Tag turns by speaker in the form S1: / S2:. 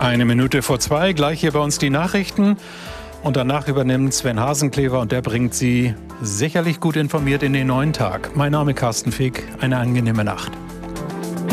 S1: 1:02, gleich hier bei uns die Nachrichten. Und danach übernimmt Sven Hasenclever und der bringt Sie sicherlich gut informiert in den neuen Tag. Mein Name ist Carsten Fick, eine angenehme Nacht.